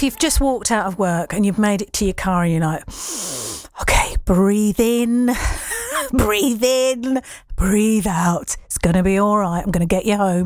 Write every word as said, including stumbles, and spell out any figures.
if you've just walked out of work and you've made it to your car and you're like, okay, breathe in, breathe in, breathe out. It's going to be all right. I'm going to get you home.